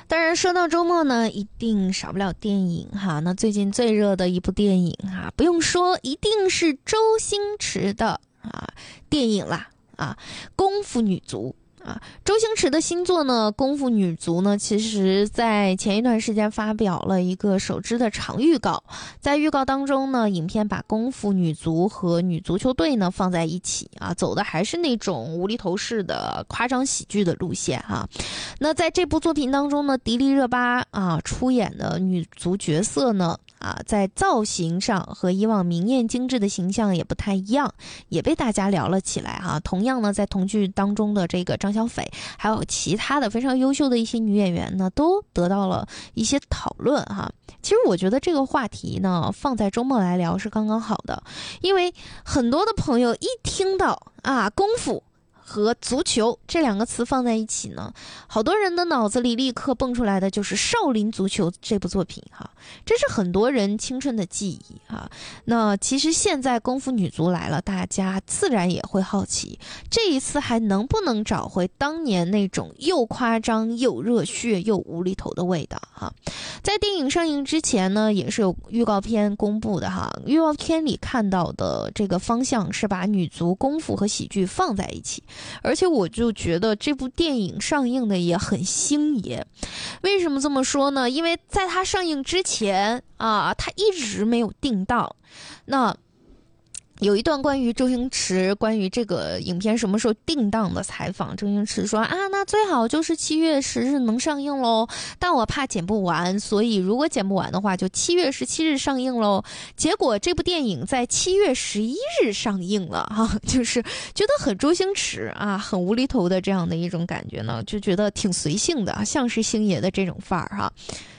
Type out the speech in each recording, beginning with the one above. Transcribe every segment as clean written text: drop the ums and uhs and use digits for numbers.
当然说到周末呢，一定少不了电影哈。那最近最热的一部电影哈，不用说，一定是周星驰的电影啦功夫女足。周星驰的新作呢，《功夫女足》呢，其实在前一段时间发表了一个首支的长预告。在预告当中呢，影片把功夫女足和女足球队呢放在一起走的还是那种无厘头式的夸张喜剧的路线那在这部作品当中呢，迪丽热巴出演的女足角色呢在造型上和以往明艳精致的形象也不太一样，也被大家聊了起来同样呢，在同剧当中的这个张小斐，还有其他的非常优秀的一些女演员呢，都得到了一些讨论其实我觉得这个话题呢，放在周末来聊是刚刚好的，因为很多的朋友一听到功夫和足球这两个词放在一起呢，好多人的脑子里立刻蹦出来的就是少林足球这部作品这是很多人青春的记忆那其实现在功夫女足来了，大家自然也会好奇，这一次还能不能找回当年那种又夸张又热血又无厘头的味道在电影上映之前呢，也是有预告片公布的预告片里看到的这个方向是把女足、功夫和喜剧放在一起，而且我就觉得这部电影上映的也很星爷。为什么这么说呢？因为在它上映之前它一直没有定档。那有一段关于周星驰关于这个影片什么时候定档的采访，周星驰说那最好就是7月10日能上映咯，但我怕剪不完，所以如果剪不完的话就7月17日上映咯。结果这部电影在7月11日上映了就是觉得很周星驰很无厘头的这样的一种感觉呢，就觉得挺随性的像是星爷的这种范儿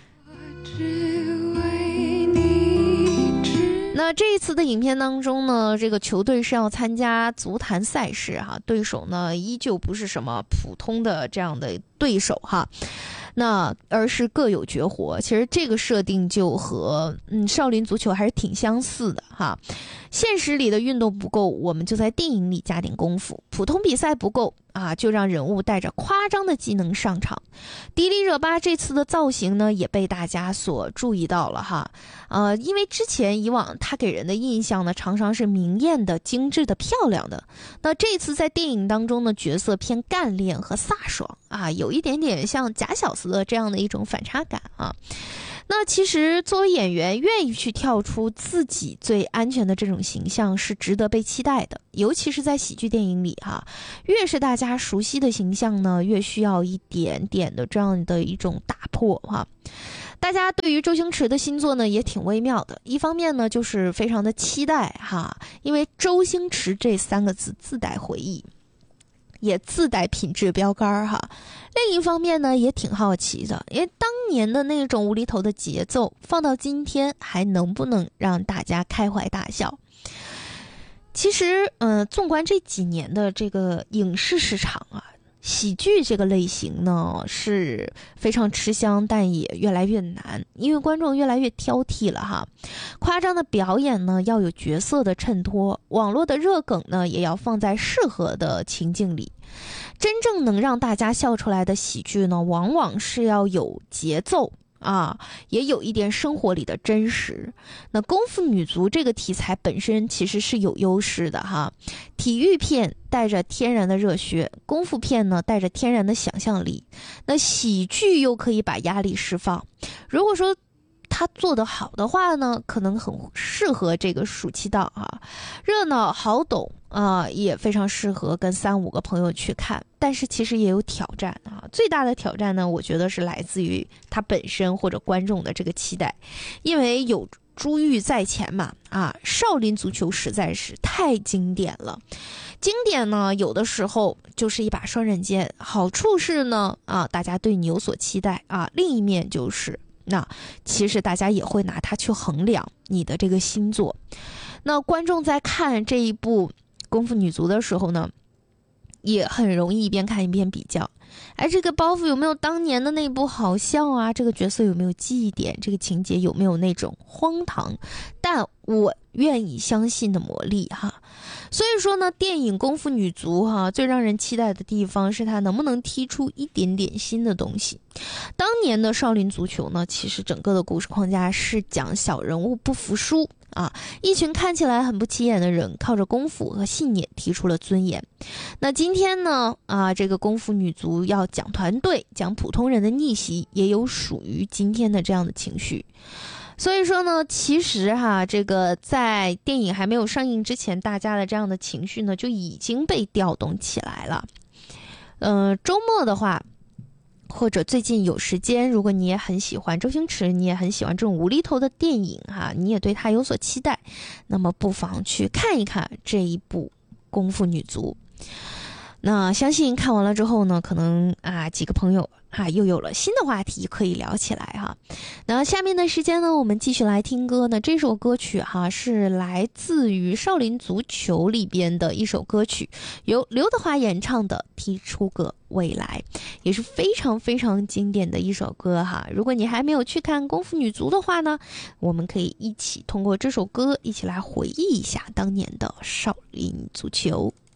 那这一次的影片当中呢，这个球队是要参加足坛赛事对手呢依旧不是什么普通的这样的对手那而是各有绝活。其实这个设定就和少林足球还是挺相似的现实里的运动不够，我们就在电影里加点功夫；普通比赛不够就让人物带着夸张的技能上场。迪丽热巴这次的造型呢，也被大家所注意到了因为以往她给人的印象呢，常常是明艳的、精致的、漂亮的。那这次在电影当中的角色偏干练和飒爽有一点点像假小子的这样的一种反差感那其实作为演员，愿意去跳出自己最安全的这种形象是值得被期待的，尤其是在喜剧电影里越是大家熟悉的形象呢，越需要一点点的这样的一种打破大家对于周星驰的新作呢也挺微妙的，一方面呢就是非常的期待因为周星驰这3个字自带回忆，也自带品质标杆另一方面呢也挺好奇的，因为当年的那种无厘头的节奏放到今天还能不能让大家开怀大笑。其实纵观这几年的这个影视市场喜剧这个类型呢是非常吃香，但也越来越难，因为观众越来越挑剔了夸张的表演呢要有角色的衬托，网络的热梗呢也要放在适合的情境里。真正能让大家笑出来的喜剧呢，往往是要有节奏也有一点生活里的真实。那功夫女足这个题材本身其实是有优势的体育片带着天然的热血，功夫片呢带着天然的想象力，那喜剧又可以把压力释放。如果说他做得好的话呢，可能很适合这个暑期档热闹好懂也非常适合跟3-5个朋友去看。但是其实也有挑战最大的挑战呢，我觉得是来自于他本身或者观众的这个期待，因为有珠玉在前嘛少林足球实在是太经典了。经典呢有的时候就是一把双刃剑，好处是呢大家对你有所期待另一面就是那其实大家也会拿它去衡量你的这个新作。那观众在看这一部功夫女足的时候呢，也很容易一边看一边比较，这个包袱有没有当年的那部好笑这个角色有没有记忆点，这个情节有没有那种荒唐但我愿意相信的魔力所以说呢，电影功夫女足最让人期待的地方是它能不能踢出一点点新的东西。当年的少林足球呢，其实整个的故事框架是讲小人物不服输啊，一群看起来很不起眼的人，靠着功夫和信念提出了尊严。那今天呢，这个功夫女足要讲团队，讲普通人的逆袭，也有属于今天的这样的情绪。所以说呢，其实这个在电影还没有上映之前，大家的这样的情绪呢就已经被调动起来了。周末的话，或者最近有时间，如果你也很喜欢周星驰，你也很喜欢这种无厘头的电影你也对他有所期待，那么不妨去看一看这一部《功夫女足》。那相信看完了之后呢，可能几个朋友又有了新的话题可以聊起来那下面的时间呢，我们继续来听歌呢。这首歌曲是来自于《少林足球》里边的一首歌曲，由刘德华演唱的《踢出个未来》，也是非常非常经典的一首歌如果你还没有去看《功夫女足》的话呢，我们可以一起通过这首歌一起来回忆一下当年的少林足球。